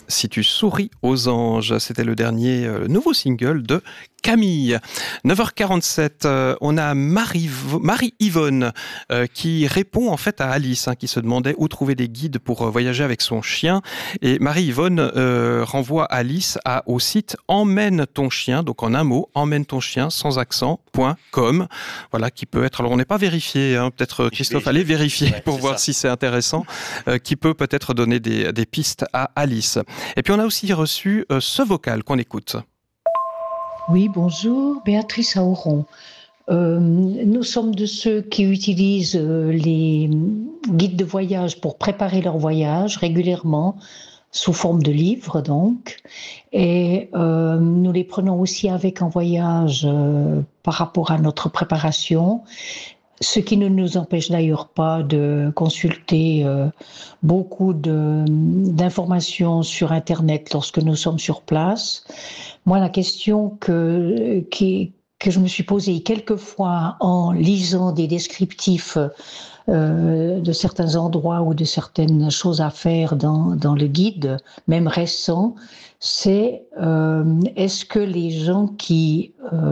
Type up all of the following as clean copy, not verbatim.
Si tu souris aux anges, c'était le dernier, le nouveau single de Camille. 9h47, on a Marie-Yvonne qui répond en fait à Alice, qui se demandait où trouver des guides pour voyager avec son chien. Et Marie-Yvonne renvoie Alice au site Emmène ton chien, donc en un mot, emmène ton chien sans accent.com. Voilà, qui peut être, alors on n'est pas vérifié, peut-être Christophe, allez vérifier pour voir si c'est intéressant, qui peut peut-être donner des pistes à Alice. Et puis on a aussi reçu ce vocal qu'on écoute. Oui, bonjour, Béatrice Auron. Nous sommes de ceux qui utilisent les guides de voyage pour préparer leur voyage régulièrement, sous forme de livres donc. Et nous les prenons aussi avec en voyage par rapport à notre préparation. Ce qui ne nous empêche d'ailleurs pas de consulter beaucoup d'informations sur Internet lorsque nous sommes sur place. Moi, la question que je me suis posée quelquefois en lisant des descriptifs de certains endroits ou de certaines choses à faire dans le guide, même récent, c'est est-ce que les gens qui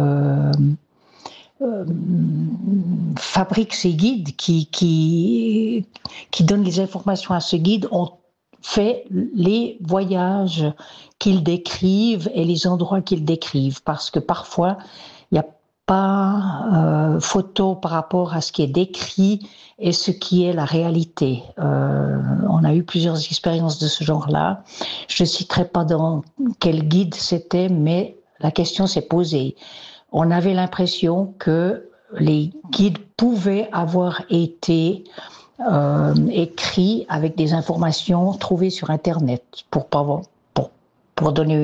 fabriquent ces guides, qui donnent les informations à ce guide, ont fait les voyages qu'ils décrivent et les endroits qu'ils décrivent, parce que parfois il n'y a pas photo par rapport à ce qui est décrit et ce qui est la réalité. On a eu plusieurs expériences de ce genre-là. Je ne citerai pas dans quel guide c'était, mais la question s'est posée. On avait l'impression que les guides pouvaient avoir été écrits avec des informations trouvées sur Internet pour donner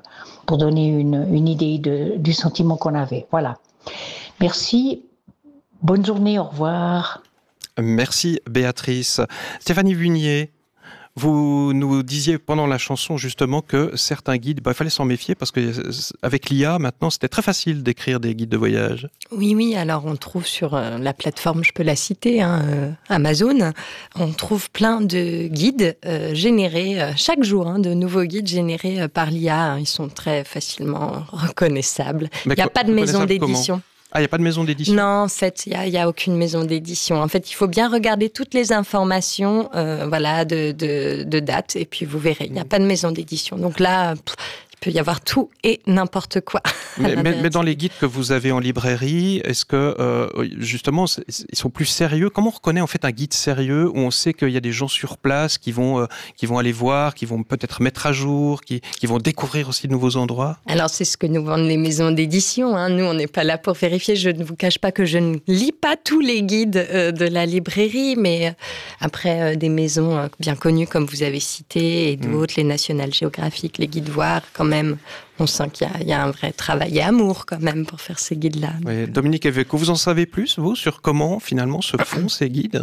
une idée du sentiment qu'on avait. Voilà. Merci. Bonne journée. Au revoir. Merci Béatrice. Stéphanie Vunier, vous nous disiez pendant la chanson justement que certains guides, il fallait s'en méfier parce que avec l'IA maintenant c'était très facile d'écrire des guides de voyage. Oui, alors on trouve sur la plateforme, je peux la citer, Amazon, on trouve plein de guides générés chaque jour, de nouveaux guides générés par l'IA. Ils sont très facilement reconnaissables. Il n'y a pas de maison d'édition. Ah, il n'y a pas de maison d'édition? Non, en fait, il y a aucune maison d'édition. En fait, il faut bien regarder toutes les informations de date, et puis vous verrez, il n'y a pas de maison d'édition. Donc là, il peut y avoir tout et n'importe quoi. Mais dans les guides que vous avez en librairie, est-ce que, justement, ils sont plus sérieux? Comment on reconnaît en fait un guide sérieux où on sait qu'il y a des gens sur place qui vont aller voir, qui vont peut-être mettre à jour, qui vont découvrir aussi de nouveaux endroits? Alors, c'est ce que nous vendent les maisons d'édition. Nous, on n'est pas là pour vérifier. Je ne vous cache pas que je ne lis pas tous les guides de la librairie, mais après, des maisons bien connues, comme vous avez cité, et d'autres, les National Geographic, les guides Voir, quand même, on sent qu'il y a un vrai travail et amour quand même pour faire ces guides-là. Oui, Dominique Eveco, vous en savez plus, vous, sur comment finalement se font ces guides?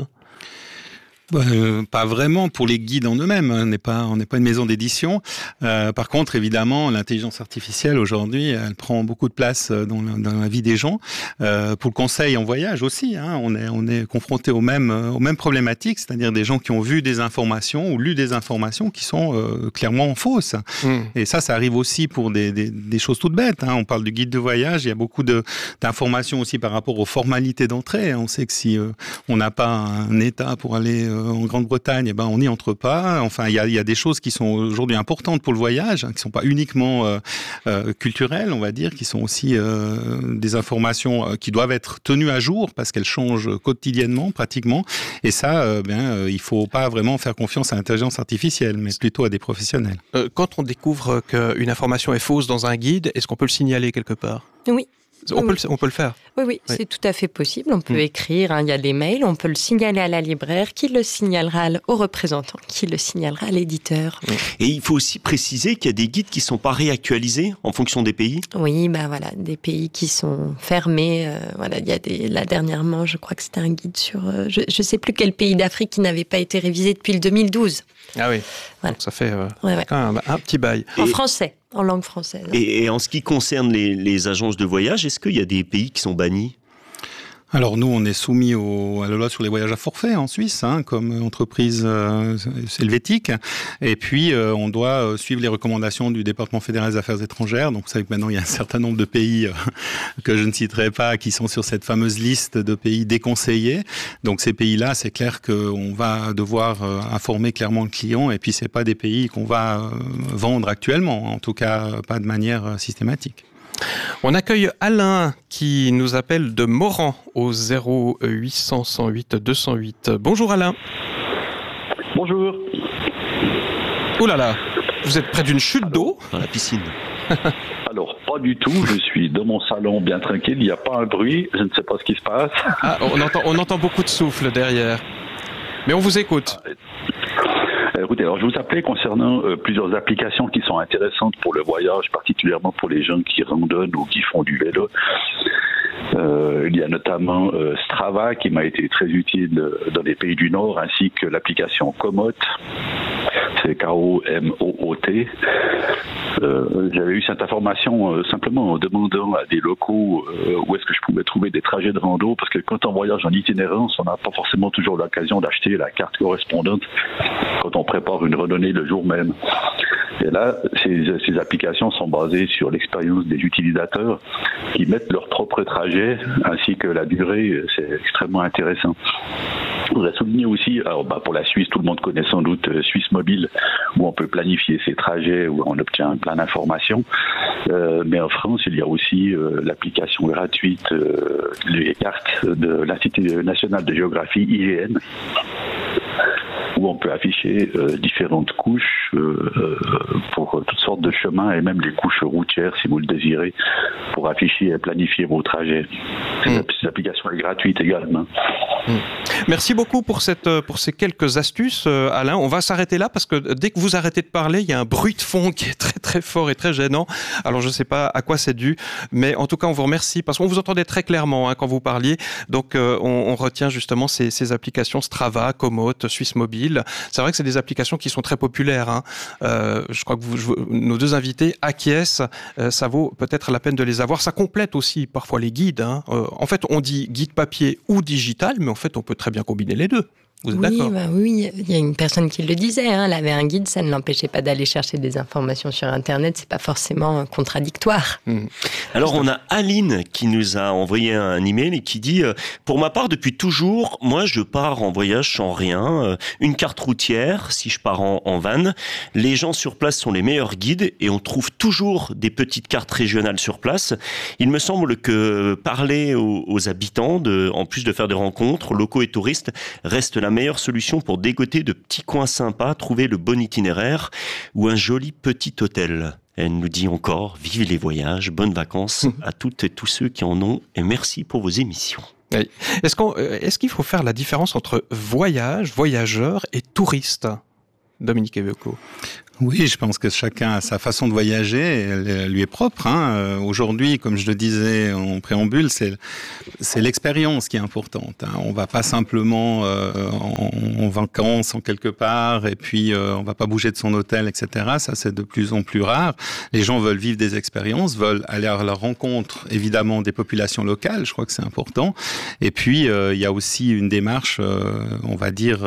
Pas vraiment pour les guides en eux-mêmes. On n'est pas une maison d'édition. Par contre, évidemment, l'intelligence artificielle aujourd'hui, elle prend beaucoup de place dans la vie des gens. Pour le conseil en voyage aussi, on est confronté aux mêmes problématiques, c'est-à-dire des gens qui ont vu des informations ou lu des informations qui sont clairement fausses. Et ça arrive aussi pour des choses toutes bêtes. On parle du guide de voyage. Il y a beaucoup d'informations aussi par rapport aux formalités d'entrée. On sait que si on n'a pas un état pour aller en Grande-Bretagne, on n'y entre pas. Enfin, il y a des choses qui sont aujourd'hui importantes pour le voyage, qui ne sont pas uniquement culturelles, on va dire, qui sont aussi des informations qui doivent être tenues à jour parce qu'elles changent quotidiennement, pratiquement. Et ça, il ne faut pas vraiment faire confiance à l'intelligence artificielle, mais plutôt à des professionnels. Quand on découvre qu'une information est fausse dans un guide, est-ce qu'on peut le signaler quelque part? Oui. On peut le faire. Oui, c'est tout à fait possible. On peut écrire, il y a des mails, on peut le signaler à la libraire, qui le signalera au représentant, qui le signalera à l'éditeur. Et il faut aussi préciser qu'il y a des guides qui ne sont pas réactualisés en fonction des pays. Oui, des pays qui sont fermés. Là, dernièrement, je crois que c'était un guide sur... je ne sais plus quel pays d'Afrique qui n'avait pas été révisé depuis le 2012. Ah oui, voilà. Donc ça fait quand même un petit bail. En français. En langue française. Et en ce qui concerne les agences de voyage, est-ce qu'il y a des pays qui sont bannis ? Alors nous, on est soumis à la loi sur les voyages à forfait en Suisse, comme entreprise helvétique. Et puis, on doit suivre les recommandations du département fédéral des affaires étrangères. Donc, vous savez que maintenant, il y a un certain nombre de pays que je ne citerai pas qui sont sur cette fameuse liste de pays déconseillés. Donc, ces pays-là, c'est clair qu'on va devoir informer clairement le client. Et puis, c'est pas des pays qu'on va vendre actuellement, en tout cas, pas de manière systématique. On accueille Alain qui nous appelle de Moran au 0800 108 208. Bonjour Alain. Bonjour. Oh là là, vous êtes près d'une chute d'eau ? Dans la piscine. Alors, pas du tout. Je suis dans mon salon bien tranquille. Il n'y a pas un bruit. Je ne sais pas ce qui se passe. Ah, on entend beaucoup de souffle derrière. Mais on vous écoute. Écoutez, alors je vous appelais concernant plusieurs applications qui sont intéressantes pour le voyage, particulièrement pour les gens qui randonnent ou qui font du vélo. Il y a notamment Strava qui m'a été très utile dans les pays du Nord, ainsi que l'application Komoot. C'est K-O-M-O-O-T. J'avais eu cette information simplement en demandant à des locaux où est-ce que je pouvais trouver des trajets de rando, parce que quand on voyage en itinérance, on n'a pas forcément toujours l'occasion d'acheter la carte correspondante quand on prépare une randonnée le jour même. Et là, ces applications sont basées sur l'expérience des utilisateurs qui mettent leur propre trajet ainsi que la durée. C'est extrêmement intéressant. Je voudrais souligner aussi, alors pour la Suisse, tout le monde connaît sans doute Suisse Mobile, où on peut planifier ses trajets, où on obtient plein d'informations. Mais en France, il y a aussi l'application gratuite, les cartes de l'Institut national de géographie, IGN, où on peut afficher différentes couches pour toutes sortes de chemins et même les couches routières si vous le désirez, pour afficher et planifier vos trajets. Cette application est gratuite également. Merci beaucoup pour ces quelques astuces, Alain. On va s'arrêter là parce que dès que vous arrêtez de parler, il y a un bruit de fond qui est très très fort et très gênant. Alors je ne sais pas à quoi c'est dû, mais en tout cas on vous remercie parce qu'on vous entendait très clairement quand vous parliez. Donc on retient justement ces applications Strava, Komoot, Suisse Mobile. C'est vrai que c'est des applications qui sont très populaires. Je crois que nos deux invités acquiescent. Ça vaut peut-être la peine de les avoir. Ça complète aussi parfois les guides. En fait, on dit guide papier ou digital, mais en fait, on peut très bien combiner les deux. Vous êtes d'accord ? Oui, il y a une personne qui le disait. Elle avait un guide, ça ne l'empêchait pas d'aller chercher des informations sur Internet. C'est pas forcément contradictoire. Alors, on a Aline qui nous a envoyé un email et qui dit « Pour ma part, depuis toujours, moi, je pars en voyage sans rien. Une carte routière, si je pars en van. Les gens sur place sont les meilleurs guides et on trouve toujours des petites cartes régionales sur place. Il me semble que parler aux habitants, en plus de faire des rencontres, locaux et touristes, reste la meilleure solution pour dégoter de petits coins sympas, trouver le bon itinéraire ou un joli petit hôtel. » Elle nous dit encore, vive les voyages, bonnes vacances à toutes et tous ceux qui en ont et merci pour vos émissions. Oui. Est-ce qu'il faut faire la différence entre voyage, voyageur et touriste ? Dominique Eveco. Oui, je pense que chacun a sa façon de voyager, elle lui est propre. Aujourd'hui, comme je le disais en préambule, c'est l'expérience qui est importante. On va pas simplement en vacances, en quelque part, et puis on va pas bouger de son hôtel, etc. Ça, c'est de plus en plus rare. Les gens veulent vivre des expériences, veulent aller à la rencontre, évidemment, des populations locales. Je crois que c'est important. Et puis, il y a aussi une démarche, on va dire,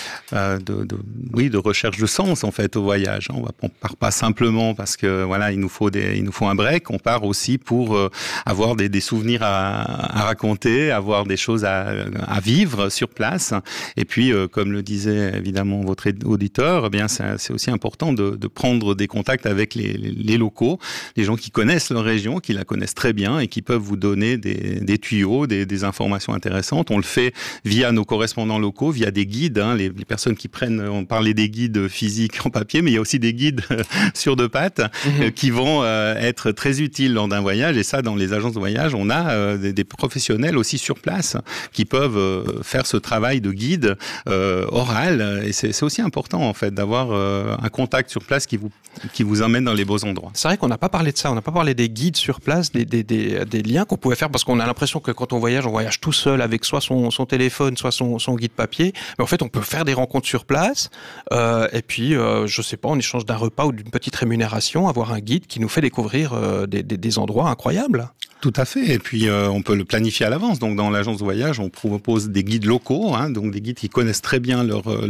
de recherche de sens, en fait, au voyage. On part pas simplement parce que voilà, il nous faut un break. On part aussi pour avoir des souvenirs à raconter, avoir des choses à vivre sur place. Et puis, comme le disait évidemment votre auditeur, eh bien c'est aussi important de prendre des contacts avec les locaux, les gens qui connaissent leur région, qui la connaissent très bien et qui peuvent vous donner des tuyaux, des informations intéressantes. On le fait via nos correspondants locaux, via des guides. Les personnes qui on parlait des guides physiques en papier, mais il y a aussi des guides sur deux pattes qui vont être très utiles lors d'un voyage. Et ça, dans les agences de voyage, on a des professionnels aussi sur place qui peuvent faire ce travail de guide oral. Et c'est aussi important, en fait, d'avoir un contact sur place qui vous emmène dans les beaux endroits. C'est vrai qu'on n'a pas parlé de ça. On n'a pas parlé des guides sur place, des liens qu'on pouvait faire, parce qu'on a l'impression que quand on voyage tout seul avec soit son téléphone, soit son guide papier. Mais en fait, on peut faire des rencontres sur place. Et puis, je sais pas, en échange d'un repas ou d'une petite rémunération, avoir un guide qui nous fait découvrir des endroits incroyables. Tout à fait. Et puis, on peut le planifier à l'avance. Donc, dans l'agence de voyage, on propose des guides locaux, donc des guides qui connaissent très bien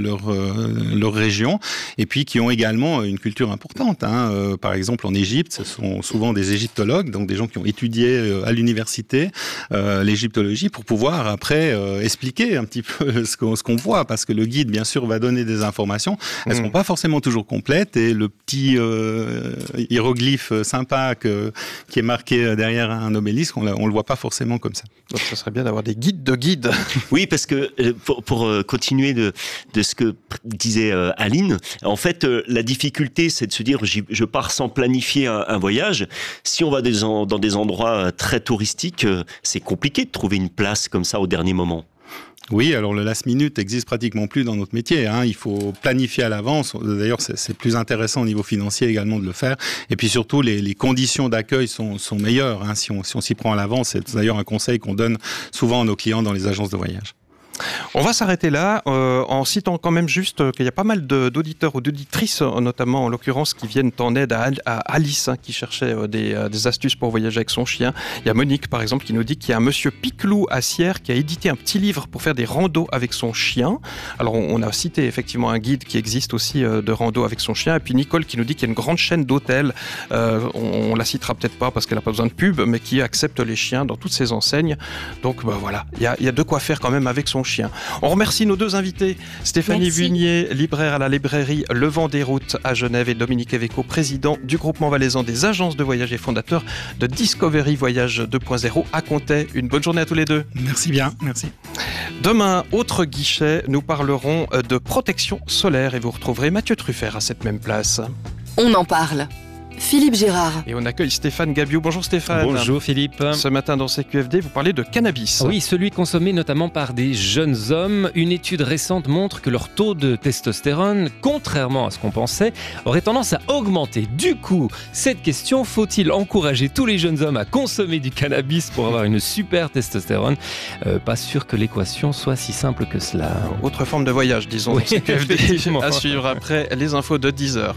leur région et puis qui ont également une culture importante. Par exemple, en Égypte, ce sont souvent des égyptologues, donc des gens qui ont étudié à l'université l'égyptologie pour pouvoir après expliquer un petit peu ce qu'on voit, parce que le guide, bien sûr, va donner des informations. Elles ne sont pas forcément toujours complètes et le petit hiéroglyphe sympa qui est marqué derrière un obélisque, on le voit pas forcément comme ça. Donc, ça serait bien d'avoir des guides de guides. Oui, parce que pour continuer de ce que disait Aline, en fait, la difficulté, c'est de se dire, je pars sans planifier un voyage. Si on va dans des endroits très touristiques, c'est compliqué de trouver une place comme ça au dernier moment. Oui, alors le last minute n'existe pratiquement plus dans notre métier. Il faut planifier à l'avance. D'ailleurs, c'est plus intéressant au niveau financier également de le faire. Et puis surtout, les conditions d'accueil sont meilleures si on s'y prend à l'avance. C'est d'ailleurs un conseil qu'on donne souvent à nos clients dans les agences de voyage. On va s'arrêter là en citant quand même juste qu'il y a pas mal d'auditeurs ou d'auditrices, notamment en l'occurrence, qui viennent en aide à Alice, qui cherchait des astuces pour voyager avec son chien. Il y a Monique, par exemple, qui nous dit qu'il y a un monsieur Piclou à Sierre qui a édité un petit livre pour faire des randos avec son chien. Alors, on a cité effectivement un guide qui existe aussi de rando avec son chien. Et puis Nicole qui nous dit qu'il y a une grande chaîne d'hôtels, on la citera peut-être pas parce qu'elle n'a pas besoin de pub, mais qui accepte les chiens dans toutes ses enseignes. Donc, voilà, il y a de quoi faire quand même avec son chien. On remercie nos deux invités, Stéphanie Vunier, libraire à la librairie Le Vent des Routes à Genève, et Dominique Eveco, président du groupement valaisan des agences de voyage et fondateur de Discovery Voyage 2.0 à Comté. Une bonne journée à tous les deux. Merci bien, merci. Demain, autre guichet, nous parlerons de protection solaire et vous retrouverez Mathieu Truffert à cette même place. On en parle. Philippe Gérard. Et on accueille Stéphane Gabiou. Bonjour Stéphane. Bonjour Philippe. Ce matin dans CQFD, vous parlez de cannabis. Oui, celui consommé notamment par des jeunes hommes. Une étude récente montre que leur taux de testostérone, contrairement à ce qu'on pensait, aurait tendance à augmenter. Du coup, cette question, faut-il encourager tous les jeunes hommes à consommer du cannabis pour avoir une super testostérone ? Pas sûr que l'équation soit si simple que cela. Autre forme de voyage, disons, oui, CQFD, à suivre après les infos de 10h.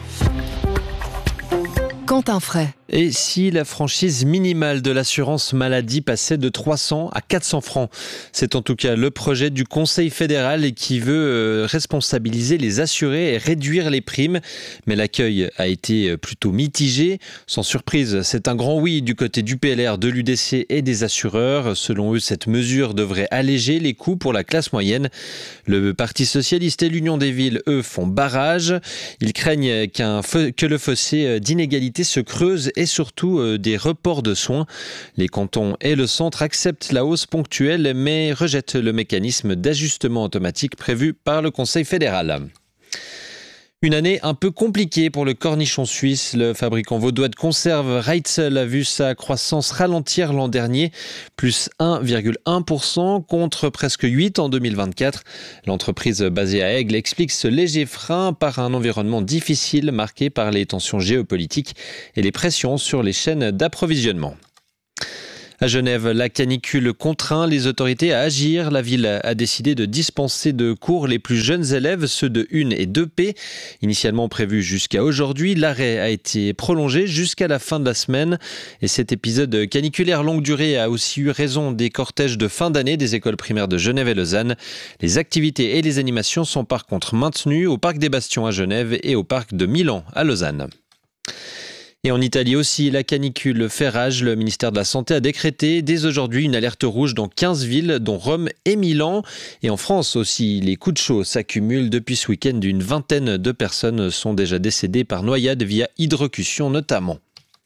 Quentin Fray. Et si la franchise minimale de l'assurance maladie passait de 300 à 400 francs ? C'est en tout cas le projet du Conseil fédéral qui veut responsabiliser les assurés et réduire les primes. Mais l'accueil a été plutôt mitigé. Sans surprise, c'est un grand oui du côté du PLR, de l'UDC et des assureurs. Selon eux, cette mesure devrait alléger les coûts pour la classe moyenne. Le Parti socialiste et l'Union des villes, eux, font barrage. Ils craignent que le fossé d'inégalité se creuse et surtout des reports de soins. Les cantons et le centre acceptent la hausse ponctuelle mais rejettent le mécanisme d'ajustement automatique prévu par le Conseil fédéral. Une année un peu compliquée pour le cornichon suisse. Le fabricant vaudois de conserve Reitzel a vu sa croissance ralentir l'an dernier, plus 1,1% contre presque 8% en 2024. L'entreprise basée à Aigle explique ce léger frein par un environnement difficile marqué par les tensions géopolitiques et les pressions sur les chaînes d'approvisionnement. À Genève, la canicule contraint les autorités à agir. La ville a décidé de dispenser de cours les plus jeunes élèves, ceux de 1 et 2P. Initialement prévu jusqu'à aujourd'hui, l'arrêt a été prolongé jusqu'à la fin de la semaine. Et cet épisode caniculaire longue durée a aussi eu raison des cortèges de fin d'année des écoles primaires de Genève et Lausanne. Les activités et les animations sont par contre maintenues au Parc des Bastions à Genève et au Parc de Milan à Lausanne. Et en Italie aussi, la canicule fait rage. Le ministère de la Santé a décrété dès aujourd'hui une alerte rouge dans 15 villes, dont Rome et Milan. Et en France aussi, les coups de chaud s'accumulent. Depuis ce week-end, une vingtaine de personnes sont déjà décédées par noyade via hydrocution notamment.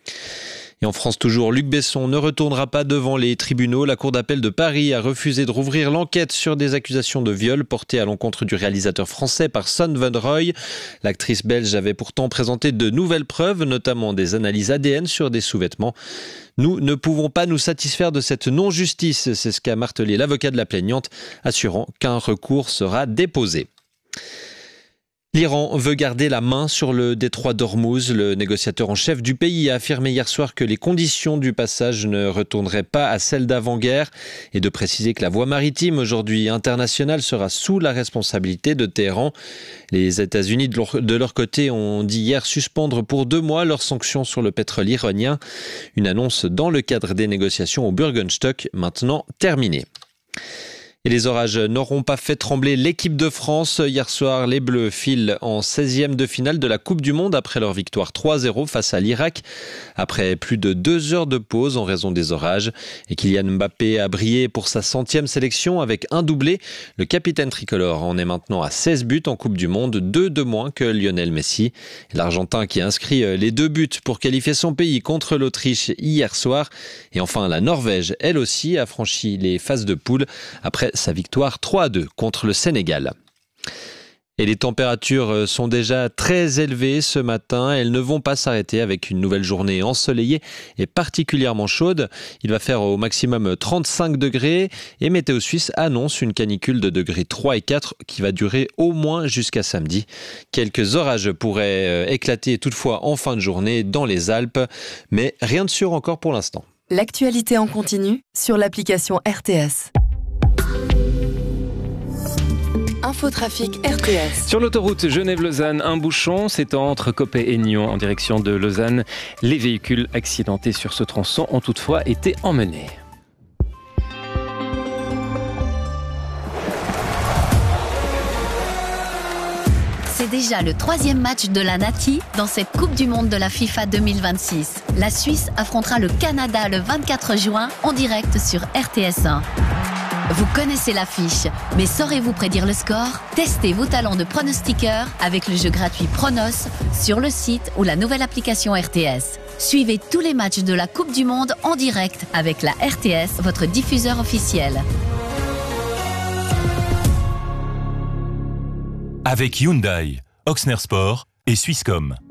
Et en France toujours, Luc Besson ne retournera pas devant les tribunaux. La Cour d'appel de Paris a refusé de rouvrir l'enquête sur des accusations de viol portées à l'encontre du réalisateur français par Son Van Roy. L'actrice belge avait pourtant présenté de nouvelles preuves, notamment des analyses ADN sur des sous-vêtements. Nous ne pouvons pas nous satisfaire de cette non-justice, c'est ce qu'a martelé l'avocat de la plaignante, assurant qu'un recours sera déposé. L'Iran veut garder la main sur le détroit d'Ormuz. Le négociateur en chef du pays a affirmé hier soir que les conditions du passage ne retourneraient pas à celles d'avant-guerre et de préciser que la voie maritime, aujourd'hui internationale, sera sous la responsabilité de Téhéran. Les États-Unis, de leur côté, ont dit hier suspendre pour 2 mois leurs sanctions sur le pétrole iranien. Une annonce dans le cadre des négociations au Bürgenstock, maintenant terminée. Et les orages n'auront pas fait trembler l'équipe de France. Hier soir, les Bleus filent en 16e de finale de la Coupe du Monde après leur victoire 3-0 face à l'Irak. Après plus de 2 heures de pause en raison des orages. Et Kylian Mbappé a brillé pour sa 100e sélection avec un doublé. Le capitaine tricolore en est maintenant à 16 buts en Coupe du Monde, 2 de moins que Lionel Messi. Et l'Argentin qui a inscrit les 2 buts pour qualifier son pays contre l'Autriche hier soir. Et enfin, la Norvège, elle aussi, a franchi les phases de poule après sa victoire 3-2 contre le Sénégal. Et les températures sont déjà très élevées ce matin. Elles ne vont pas s'arrêter avec une nouvelle journée ensoleillée et particulièrement chaude. Il va faire au maximum 35 degrés et Météo Suisse annonce une canicule de degrés 3 et 4 qui va durer au moins jusqu'à samedi. Quelques orages pourraient éclater toutefois en fin de journée dans les Alpes, mais rien de sûr encore pour l'instant. L'actualité en continu sur l'application RTS. Infotrafic RTS. Sur l'autoroute Genève-Lausanne, un bouchon s'étend entre Coppet et Nyon en direction de Lausanne. Les véhicules accidentés sur ce tronçon ont toutefois été emmenés. C'est déjà le 3e match de la Nati dans cette Coupe du Monde de la FIFA 2026. La Suisse affrontera le Canada le 24 juin en direct sur RTS1. Vous connaissez l'affiche, mais saurez-vous prédire le score ? Testez vos talents de pronostiqueur avec le jeu gratuit Pronos sur le site ou la nouvelle application RTS. Suivez tous les matchs de la Coupe du Monde en direct avec la RTS, votre diffuseur officiel. Avec Hyundai, Oxner Sport et Swisscom.